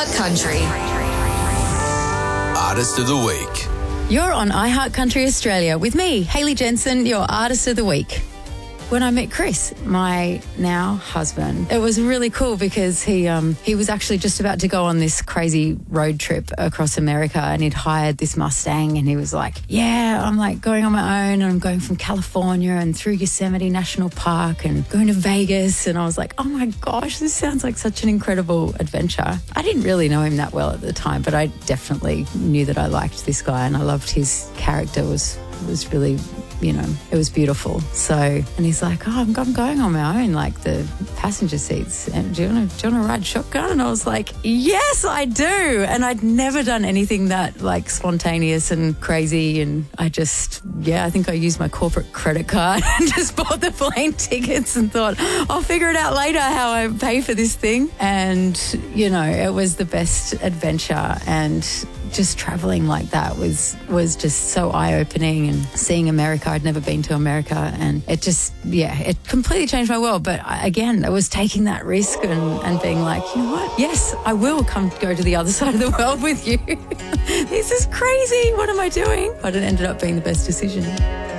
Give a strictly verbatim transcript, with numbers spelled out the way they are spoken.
iHeart Country. Artist of the Week. You're on iHeart Country Australia with me, Hayley Jensen, your Artist of the Week. When I met Chris, my now husband, it was really cool because he um, he was actually just about to go on this crazy road trip across America, and he'd hired this Mustang, and he was like, yeah, I'm like going on my own, and I'm going from California and through Yosemite National Park and going to Vegas. And I was like, oh my gosh, this sounds like such an incredible adventure. I didn't really know him that well at the time, but I definitely knew that I liked this guy and I loved his character. It was, it was really... you know, it was beautiful. So, and he's like, oh, I'm, I'm going on my own, like the passenger seats. And do you want to, do you want to ride shotgun? And I was like, yes, I do. And I'd never done anything that like spontaneous and crazy. And I just, yeah, I think I used my corporate credit card and just bought the plane tickets and thought, I'll figure it out later how I pay for this thing. And, you know, it was the best adventure, and just traveling like that was was just so eye-opening, and seeing America. I'd never been to America, and it just, yeah, it completely changed my world. But I, again, it was taking that risk and, and being like, you know what? Yes, I will come go to the other side of the world with you. This is crazy. What am I doing? But it ended up being the best decision.